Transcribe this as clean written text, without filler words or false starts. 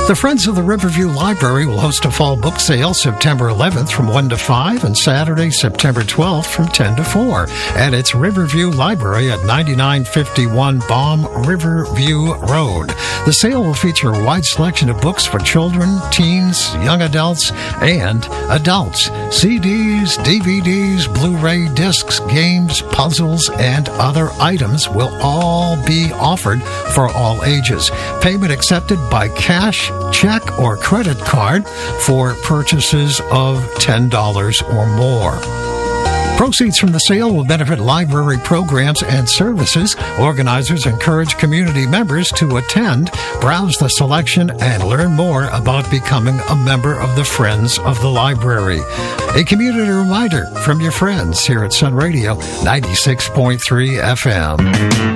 The Friends of the Riverview Library will host a fall book sale September 11th from 1 to 5 and Saturday, September 12th from 10 to 4 at its Riverview Library at 9951 Baum Riverview Road. The sale will feature a wide selection of books for children, teens, young adults, and adults. CDs, DVDs, Blu-ray discs, games, puzzles, and other items will all be offered for all ages. Payment accepted by cash, check, or credit card for purchases of $10 or more. Proceeds from the sale will benefit library programs and services. Organizers encourage community members to attend, browse the selection, and learn more about becoming a member of the Friends of the Library. A community reminder from your friends here at Sun Radio 96.3 FM.